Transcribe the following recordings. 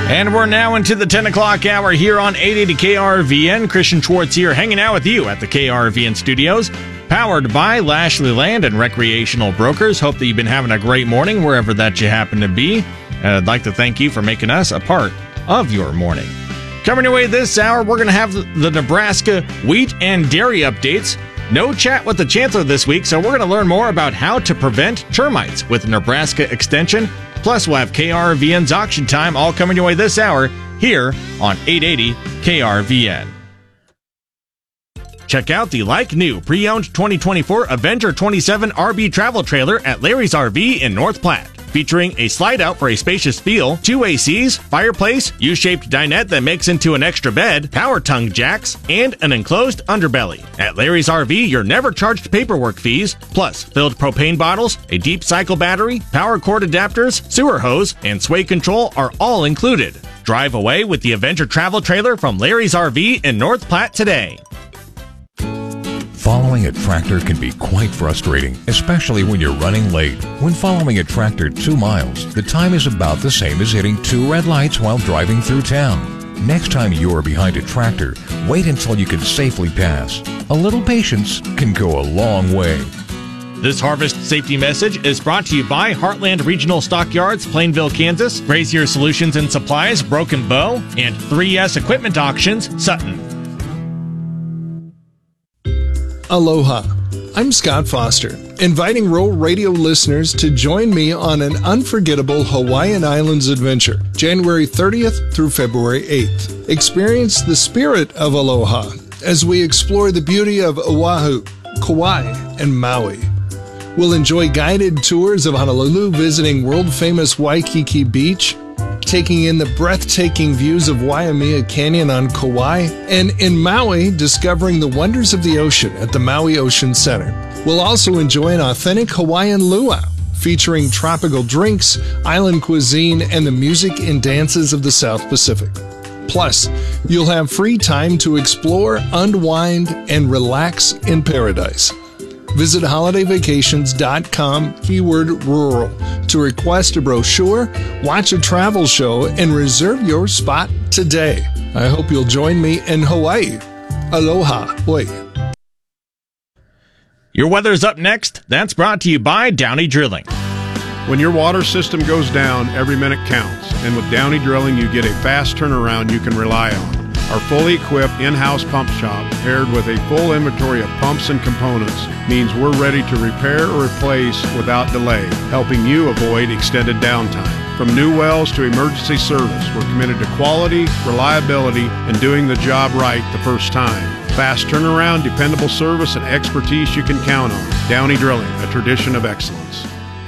And we're now into the 10 o'clock hour here on 880 KRVN. Christian Schwartz here, hanging out with you at the KRVN studios, powered by Lashley Land and Recreational Brokers. Hope that you've been having a great morning wherever that you happen to be. And I'd like to thank you for making us a part of your morning. Coming your way this hour, we're going to have the Nebraska wheat and dairy updates. No chat with the chancellor this week, so we're going to learn more about how to prevent termites with Nebraska Extension. Plus, we'll have KRVN's auction time all coming your way this hour here on 880 KRVN. Check out the like-new pre-owned 2024 Avenger 27 RB travel trailer at Larry's RV in North Platte. Featuring a slide-out for a spacious feel, 2 ACs, fireplace, U-shaped dinette that makes into an extra bed, power tongue jacks, and an enclosed underbelly. At Larry's RV, you're never charged paperwork fees, plus filled propane bottles, a deep cycle battery, power cord adapters, sewer hose, and sway control are all included. Drive away with the Avenger travel trailer from Larry's RV in North Platte today. Following a tractor can be quite frustrating, especially when you're running late. When following a tractor 2 miles, the time is about the same as hitting 2 red lights while driving through town. Next time you are behind a tractor, wait until you can safely pass. A little patience can go a long way. This harvest safety message is brought to you by Heartland Regional Stockyards, Plainville, Kansas, Brazier Solutions and Supplies, Broken Bow, and 3S Equipment Auctions, Sutton. Aloha. I'm Scott Foster, inviting Rural Radio listeners to join me on an unforgettable Hawaiian Islands adventure, January 30th through February 8th. Experience the spirit of aloha as we explore the beauty of Oahu, Kauai, and Maui. We'll enjoy guided tours of Honolulu, visiting world-famous Waikiki Beach, taking in the breathtaking views of Waimea Canyon on Kauai, and in Maui, discovering the wonders of the ocean at the Maui Ocean Center. We'll also enjoy an authentic Hawaiian luau, featuring tropical drinks, island cuisine, and the music and dances of the South Pacific. Plus, you'll have free time to explore, unwind, and relax in paradise. Visit holidayvacations.com /rural to request a brochure, watch a travel show, and reserve your spot today. I hope you'll join me in Hawaii. Aloha. Oi. Your weather's up next. That's brought to you by Downey Drilling. When your water system goes down, every minute counts. And with Downey Drilling, you get a fast turnaround you can rely on. Our fully equipped in-house pump shop, paired with a full inventory of pumps and components, means we're ready to repair or replace without delay, helping you avoid extended downtime. From new wells to emergency service, we're committed to quality, reliability, and doing the job right the first time. Fast turnaround, dependable service, and expertise you can count on. Downey Drilling, a tradition of excellence.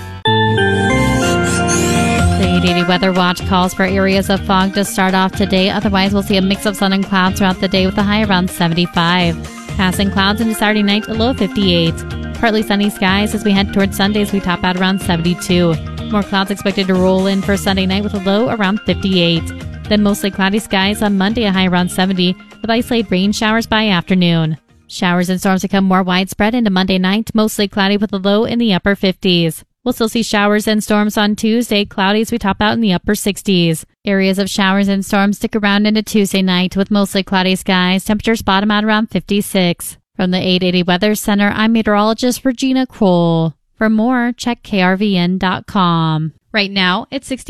The 880 Weather Watch calls for areas of fog to start off today. Otherwise, we'll see a mix of sun and clouds throughout the day with a high around 75. Passing clouds into Saturday night, a low of 58. Partly sunny skies as we head towards Sundays. We top out around 72. More clouds expected to roll in for Sunday night with a low around 58. Then mostly cloudy skies on Monday, a high around 70, with isolated rain showers by afternoon. Showers and storms become more widespread into Monday night, mostly cloudy with a low in the upper 50s. We'll still see showers and storms on Tuesday, cloudy as we top out in the upper 60s. Areas of showers and storms stick around into Tuesday night with mostly cloudy skies. Temperatures bottom out around 56. From the 880 Weather Center, I'm meteorologist Regina Kroll. For more, check krvn.com. Right now, it's 60.